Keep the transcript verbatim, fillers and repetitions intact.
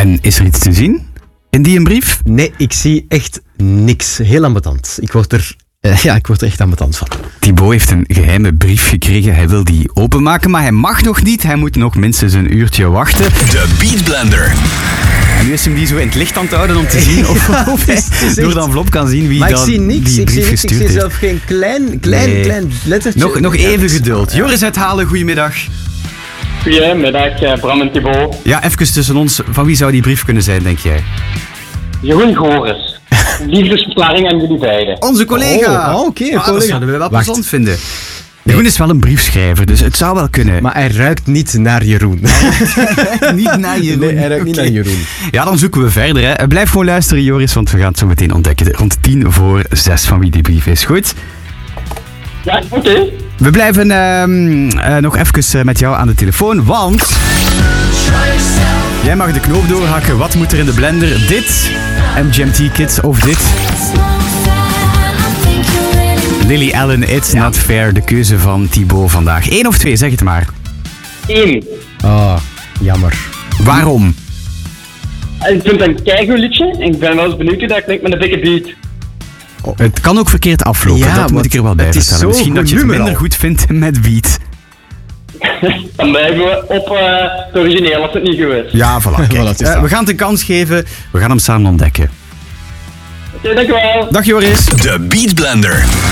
En is er iets te zien in die een brief? Nee, ik zie echt niks. Heel ambetant. Ik word er, uh, ja, ik word er echt ambetant van. Thibaut heeft een geheime brief gekregen. Hij wil die openmaken, maar hij mag nog niet. Hij moet nog minstens een uurtje wachten. De Beat Blender. En nu is hem die zo in het licht aan het houden om te zien of, Ja, of hij het is echt... door de envelop kan zien wie maar dat, ik zie niks. die Ik brief zie, niks. gestuurd Ik zie heeft. zelf geen klein, klein, Nee. klein lettertje. Nog, nog even geduld. Joris Uithalen, goedemiddag. Goedemiddag, Bram en Thibaut. Ja, even tussen ons. Van wie zou die brief kunnen zijn, denk jij? Jeroen Goris. Liefdesverklaring aan jullie beiden. Onze collega. Oh, oh, oké, Ah, dat collega. zouden we wel Wacht. plezant vinden. Jeroen is wel een briefschrijver, dus het zou wel kunnen. Maar hij ruikt niet naar Jeroen. niet naar Jeroen. Nee, hij ruikt niet Oké. naar Jeroen. Ja, dan zoeken we verder. Hè. Blijf gewoon luisteren, Joris, want we gaan het zo meteen ontdekken. Rond tien voor zes van wie die brief is. Goed? Ja, oké. Okay. We blijven uh, uh, nog even uh, met jou aan de telefoon, want... Jij mag de knoop doorhakken. Wat moet er in de blender? Dit, M G M T Kids, of dit? Lily Allen, It's Not Fair. De keuze van Thibaut vandaag. Eén of twee, zeg het maar. Eén. Oh, jammer. Waarom? Ik vind het een keigoed liedje. Ik ben wel eens benieuwd hoe dat klinkt met een dikke beat. Oh, het kan ook verkeerd aflopen, Ja, dat moet want ik er wel bij het is vertellen. zo Misschien dat goed je het nummer minder al. goed vindt met beat. Dan blijven we op uh, het origineel als het niet goed is. Ja, voilà. Kijk, Voilà, het is uh, dat. we gaan het een kans geven. We gaan hem samen ontdekken. Oké, okay, dankjewel. Dag Joris. De Beat Blender.